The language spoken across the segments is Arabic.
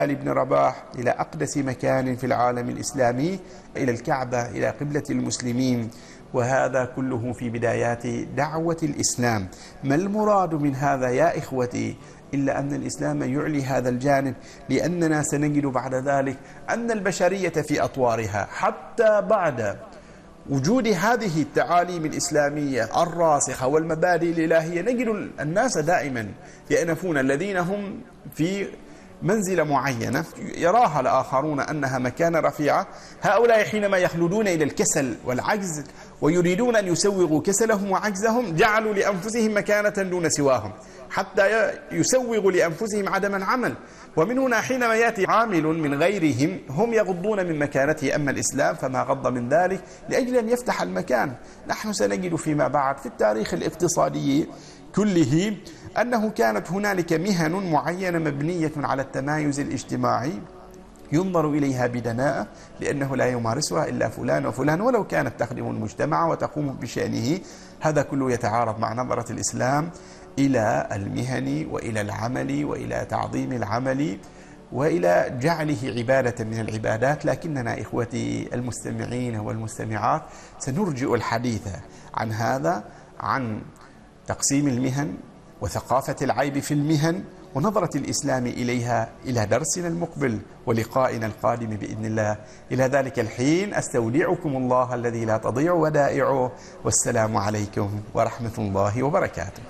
ابن رباح إلى أقدس مكان في العالم الإسلامي، إلى الكعبة، إلى قبلة المسلمين، وهذا كله في بدايات دعوة الإسلام. ما المراد من هذا يا إخوتي إلا أن الإسلام يعلي هذا الجانب، لأننا سنجد بعد ذلك أن البشرية في أطوارها حتى بعد وجود هذه التعاليم الإسلامية الراسخة والمبادئ الإلهية، نجد الناس دائما يأنفون، الذين هم في منزلة معينة يراها الآخرون أنها مكانة رفيعة، هؤلاء حينما يخلدون إلى الكسل والعجز ويريدون أن يسوغوا كسلهم وعجزهم، جعلوا لأنفسهم مكانة دون سواهم حتى يسوغوا لأنفسهم عدم العمل. ومن هنا حينما يأتي عامل من غيرهم هم يغضون من مكانته، أما الإسلام فما غض من ذلك لأجل أن يفتح المكان. نحن سنجد فيما بعد في التاريخ الاقتصادي كله أنه كانت هنالك مهن معينة مبنية على التمايز الاجتماعي ينظر إليها بدناءة، لأنه لا يمارسها إلا فلان وفلان ولو كانت تخدم المجتمع وتقوم بشأنه. هذا كله يتعارض مع نظرة الإسلام إلى المهن وإلى العمل وإلى تعظيم العمل وإلى جعله عبادة من العبادات. لكننا إخوتي المستمعين والمستمعات سنرجئ الحديث عن هذا، عن تقسيم المهن وثقافة العيب في المهن ونظرة الإسلام إليها، إلى درسنا المقبل ولقائنا القادم بإذن الله. إلى ذلك الحين أستودعكم الله الذي لا تضيع ودائعه، والسلام عليكم ورحمة الله وبركاته.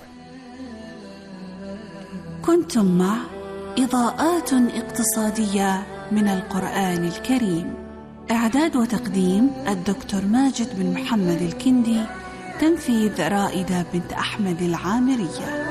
كنتم مع إضاءات اقتصادية من القرآن الكريم. إعداد وتقديم الدكتور ماجد بن محمد الكندي. تنفيذ رائدة بنت أحمد العامرية.